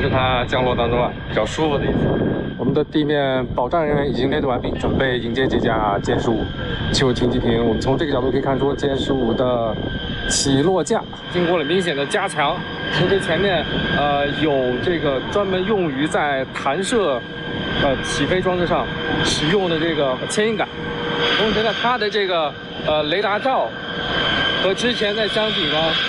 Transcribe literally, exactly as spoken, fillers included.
是它降落当中啊比较舒服的一次。我们的地面保障人员已经列队完毕，准备迎接这架歼十五气流停机坪。我们从这个角度可以看出歼十五的起落架经过了明显的加强，其实前面呃有这个专门用于在弹射呃起飞装置上使用的这个牵引杆，同时呢，它的这个呃雷达罩和之前在相比呢。